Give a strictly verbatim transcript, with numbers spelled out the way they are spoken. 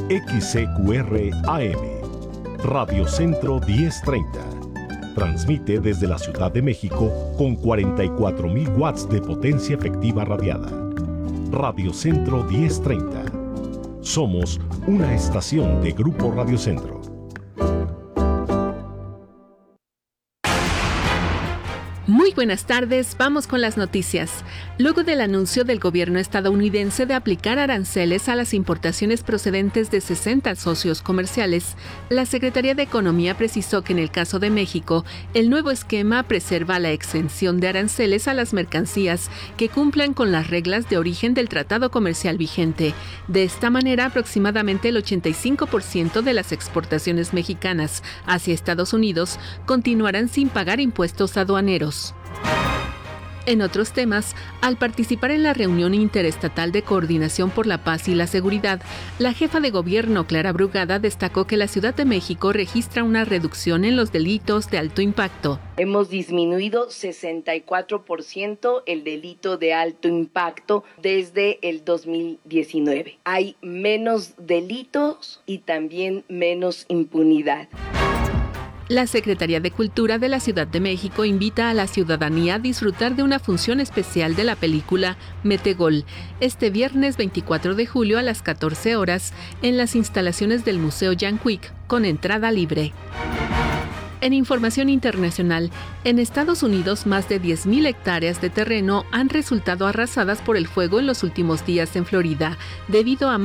X C Q R A M, Radio Centro diez treinta. Transmite desde la Ciudad de México con cuarenta y cuatro mil watts de potencia efectiva radiada. Radio Centro diez treinta. Somos una estación de Grupo Radio Centro. Muy buenas tardes, vamos con las noticias. Luego del anuncio del gobierno estadounidense de aplicar aranceles a las importaciones procedentes de sesenta socios comerciales, la Secretaría de Economía precisó que en el caso de México, el nuevo esquema preserva la exención de aranceles a las mercancías que cumplan con las reglas de origen del tratado comercial vigente. De esta manera, aproximadamente el ochenta y cinco por ciento de las exportaciones mexicanas hacia Estados Unidos continuarán sin pagar impuestos aduaneros. En otros temas, al participar en la reunión interestatal de coordinación por la paz y la seguridad, la jefa de gobierno, Clara Brugada, destacó que la Ciudad de México registra una reducción en los delitos de alto impacto. Hemos disminuido sesenta y cuatro por ciento el delito de alto impacto desde el dos mil diecinueve. Hay menos delitos y también menos impunidad. La Secretaría de Cultura de la Ciudad de México invita a la ciudadanía a disfrutar de una función especial de la película Metegol, este viernes veinticuatro de julio a las catorce horas en las instalaciones del Museo Jan Quick, con entrada libre. En información internacional, en Estados Unidos más de diez mil hectáreas de terreno han resultado arrasadas por el fuego en los últimos días en Florida, debido a